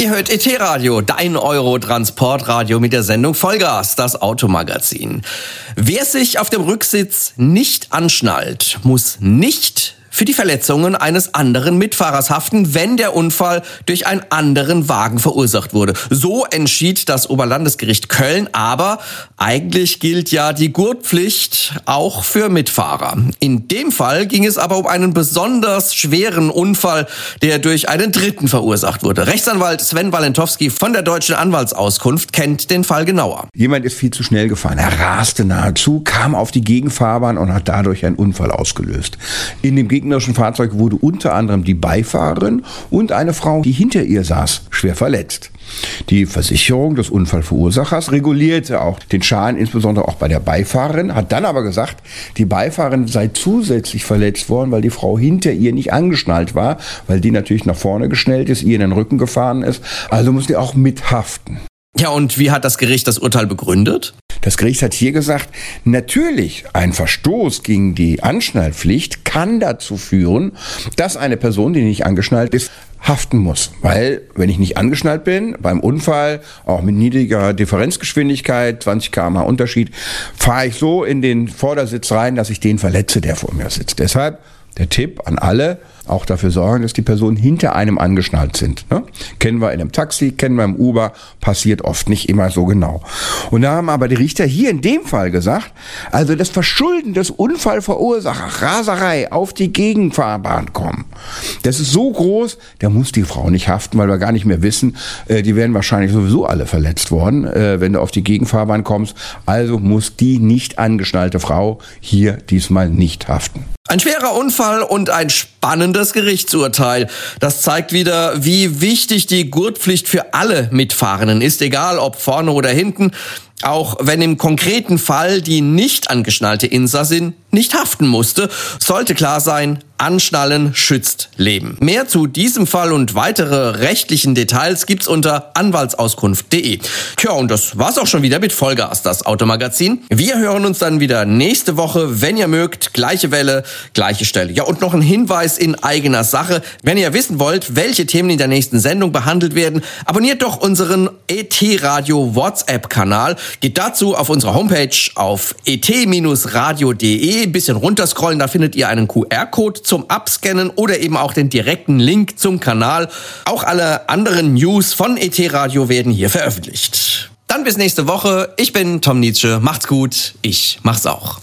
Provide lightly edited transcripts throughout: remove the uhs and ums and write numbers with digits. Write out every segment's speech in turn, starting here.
Ihr hört ET-Radio, dein Euro-Transportradio mit der Sendung Vollgas, das Automagazin. Wer sich auf dem Rücksitz nicht anschnallt, muss nicht für die Verletzungen eines anderen Mitfahrers haften, wenn der Unfall durch einen anderen Wagen verursacht wurde. So entschied das Oberlandesgericht Köln, aber eigentlich gilt ja die Gurtpflicht auch für Mitfahrer. In dem Fall ging es aber um einen besonders schweren Unfall, der durch einen Dritten verursacht wurde. Rechtsanwalt Sven Walentowski von der Deutschen Anwaltsauskunft kennt den Fall genauer. Jemand ist viel zu schnell gefahren. Er raste nahezu, kam auf die Gegenfahrbahn und hat dadurch einen Unfall ausgelöst. In dem gegnerischen Fahrzeug wurde unter anderem die Beifahrerin und eine Frau, die hinter ihr saß, schwer verletzt. Die Versicherung des Unfallverursachers regulierte auch den Schaden, insbesondere auch bei der Beifahrerin, hat dann aber gesagt, die Beifahrerin sei zusätzlich verletzt worden, weil die Frau hinter ihr nicht angeschnallt war, weil die natürlich nach vorne geschnellt ist, ihr in den Rücken gefahren ist, also muss die auch mithaften. Ja, und wie hat das Gericht das Urteil begründet? Das Gericht hat hier gesagt, natürlich, ein Verstoß gegen die Anschnallpflicht kann dazu führen, dass eine Person, die nicht angeschnallt ist, haften muss. Weil, wenn ich nicht angeschnallt bin, beim Unfall, auch mit niedriger Differenzgeschwindigkeit, 20 km/h Unterschied, fahre ich so in den Vordersitz rein, dass ich den verletze, der vor mir sitzt. Deshalb der Tipp an alle, auch dafür sorgen, dass die Personen hinter einem angeschnallt sind. Ne? Kennen wir in einem Taxi, kennen wir im Uber, passiert oft nicht immer so genau. Und da haben aber die Richter hier in dem Fall gesagt, also das Verschulden des Unfallverursachers, Raserei auf die Gegenfahrbahn kommen, das ist so groß, da muss die Frau nicht haften, weil wir gar nicht mehr wissen, die werden wahrscheinlich sowieso alle verletzt worden, wenn du auf die Gegenfahrbahn kommst. Also muss die nicht angeschnallte Frau hier diesmal nicht haften. Ein schwerer Unfall und ein spannendes Gerichtsurteil. Das zeigt wieder, wie wichtig die Gurtpflicht für alle Mitfahrenden ist, egal ob vorne oder hinten. Auch wenn im konkreten Fall die nicht angeschnallte Insassin nicht haften musste, sollte klar sein, Anschnallen schützt Leben. Mehr zu diesem Fall und weitere rechtlichen Details gibt's unter anwaltsauskunft.de. Tja, und das war's auch schon wieder mit Vollgas, das Automagazin. Wir hören uns dann wieder nächste Woche, wenn ihr mögt. Gleiche Welle, gleiche Stelle. Ja, und noch ein Hinweis in eigener Sache. Wenn ihr wissen wollt, welche Themen in der nächsten Sendung behandelt werden, abonniert doch unseren ET-Radio WhatsApp-Kanal. Geht dazu auf unserer Homepage auf et-radio.de. Ein bisschen runterscrollen, da findet ihr einen QR-Code zum Abscannen oder eben auch den direkten Link zum Kanal. Auch alle anderen News von ET-Radio werden hier veröffentlicht. Dann bis nächste Woche. Ich bin Tom Nietzsche. Macht's gut. Ich mach's auch.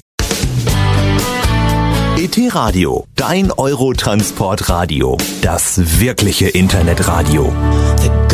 ET-Radio, dein Eurotransportradio. Das wirkliche Internetradio.